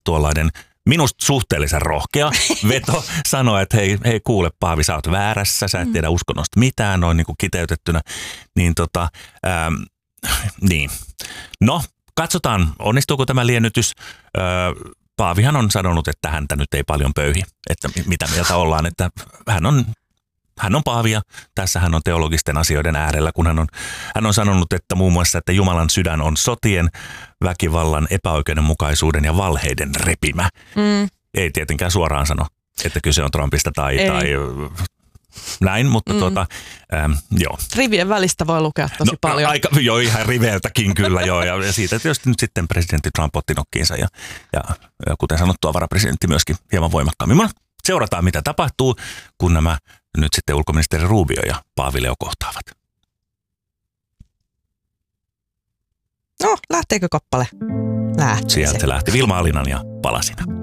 tuollainen minusta suhteellisen rohkea veto sanoa, että hei kuule Paavi, sä oot väärässä, sä et tiedä uskonnosta mitään, noin niin kuin kiteytettynä. Niin niin. No, katsotaan, onnistuuko tämä liennytys. Paavihan on sanonut, että häntä nyt ei paljon pöyhi, että mitä mieltä ollaan, että hän on Paavi ja tässä hän on teologisten asioiden äärellä, kun hän on sanonut, että muun muassa, että Jumalan sydän on sotien, väkivallan, epäoikeudenmukaisuuden ja valheiden repimä. Ei tietenkään suoraan sano, että kyse on Trumpista tai näin, mutta joo. Rivien välistä voi lukea tosi paljon. Joo, ihan riveiltäkin kyllä joo. Ja siitä tietysti nyt sitten presidentti Trump otti nokkiinsa ja kuten sanottua, varapresidentti myöskin hieman voimakkaammin. Seurataan, mitä tapahtuu, kun nämä nyt sitten ulkoministeri Rubio ja Paavi Leo kohtaavat. No, lähteekö kappale? Lähtee. Sieltä se lähti Vilma Alinan ja Palasina.